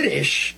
British,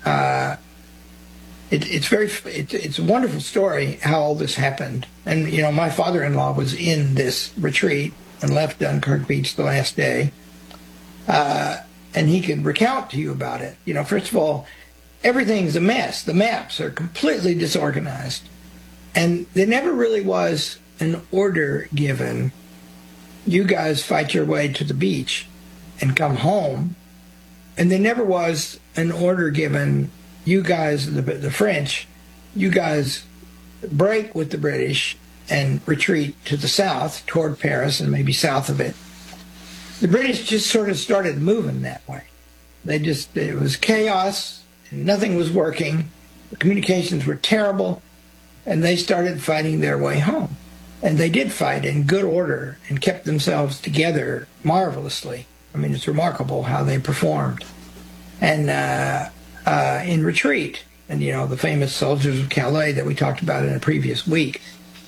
it's a wonderful story how all this happened. And, my father-in-law was in this retreat and left Dunkirk Beach the last day. And he can recount to you about it. First of all, everything's a mess. The maps are completely disorganized. And there never really was an order given, you guys fight your way to the beach and come home. And there never was an order given, you guys, the French, you guys break with the British and retreat to the south toward Paris and maybe south of it. The British just sort of started moving that way. It was chaos, and nothing was working. The communications were terrible, and they started fighting their way home. And they did fight in good order and kept themselves together marvelously. I mean, it's remarkable how they performed. And in retreat, and the famous soldiers of Calais that we talked about in a previous week,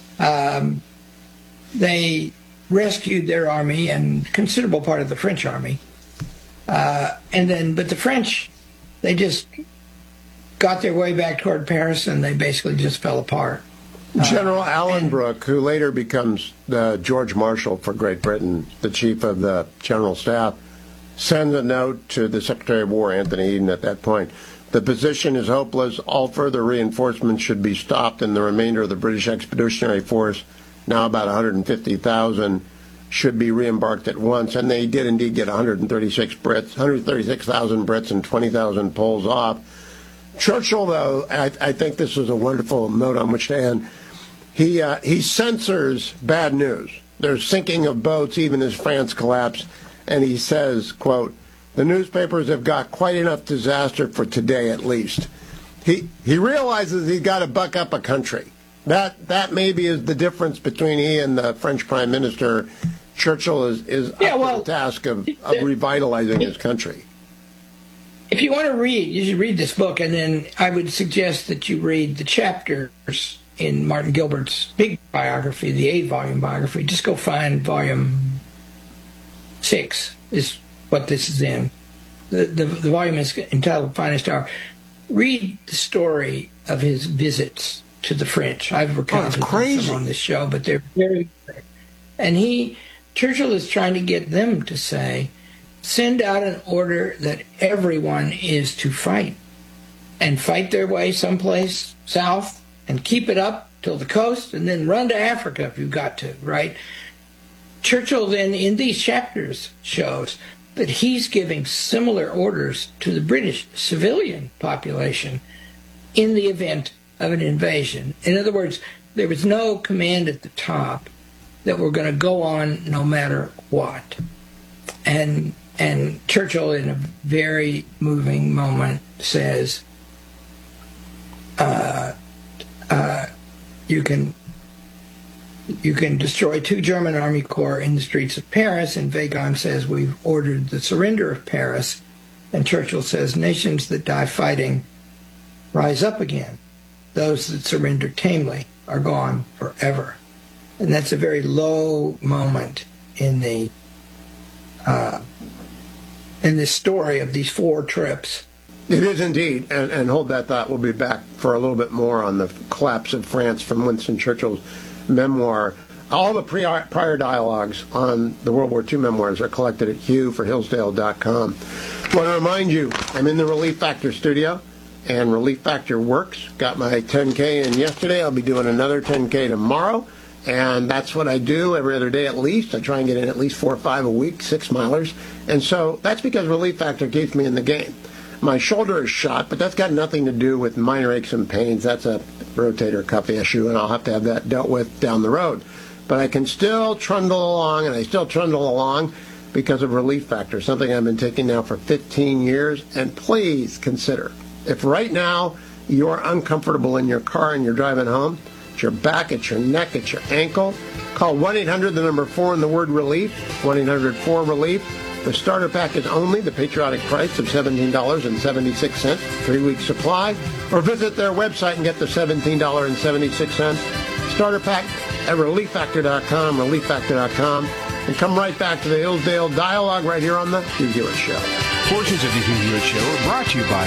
they rescued their army and considerable part of the French army. But the French, they just got their way back toward Paris, and they basically just fell apart. General Alanbrooke, who later becomes the George Marshal for Great Britain, the chief of the General Staff, sends a note to the Secretary of War, Anthony Eden, at that point. The position is hopeless. All further reinforcements should be stopped, and the remainder of the British Expeditionary Force, now about 150,000, should be re-embarked at once. And they did indeed get 136,000 Brits and 20,000 Poles off. Churchill, though, I think this was a wonderful note on which to end. He censors bad news. There's sinking of boats even as France collapsed. And he says, quote, "The newspapers have got quite enough disaster for today at least." He realizes he's got to buck up a country. That maybe is the difference between he and the French Prime Minister. Churchill is up to the task of revitalizing his country. If you want to read, you should read this book, and then I would suggest that you read the chapters in Martin Gilbert's big biography, the 8-volume biography. Just go find volume 6 is what this is in. The volume is entitled Finest Hour. Read the story of his visits to the French. I've recounted them on this show, but they're very good. And Churchill is trying to get them to say, send out an order that everyone is to fight, and fight their way someplace south, and keep it up till the coast, and then run to Africa if you've got to, right? Churchill then, in these chapters, shows that he's giving similar orders to the British civilian population in the event of an invasion. In other words, there was no command at the top that we're going to go on no matter what. And Churchill, in a very moving moment, says, you can destroy 2 German army corps in the streets of Paris, and Weygand says, we've ordered the surrender of Paris. And Churchill says, nations that die fighting rise up again. Those that surrender tamely are gone forever. And that's a very low moment in the in this story of these 4 trips. It is indeed, and hold that thought. We'll be back for a little bit more on the collapse of France from Winston Churchill's memoir. All the prior dialogues on the World War II memoirs are collected at hughforhillsdale.com. I want to remind you, I'm in the Relief Factor studio, and Relief Factor works. Got my 10K in yesterday. I'll be doing another 10K tomorrow. And that's what I do every other day at least. I try and get in at least 4 or 5 a week, 6 milers. And so that's because Relief Factor keeps me in the game. My shoulder is shot, but that's got nothing to do with minor aches and pains. That's a rotator cuff issue, and I'll have to have that dealt with down the road. But I can still trundle along, and I still trundle along because of Relief Factor, something I've been taking now for 15 years. And please consider, if right now you're uncomfortable in your car and you're driving home, it's your back, it's your neck, it's your ankle, call 1-800, the number 4 and the word relief, 1-800-4-RELIEF. The starter pack is only the patriotic price of $17.76, 3-week supply, or visit their website and get the $17.76 starter pack at relieffactor.com, relieffactor.com, and come right back to the Hillsdale Dialogue right here on the Hugh Hewitt Show. Portions of the Hugh Hewitt Show are brought to you by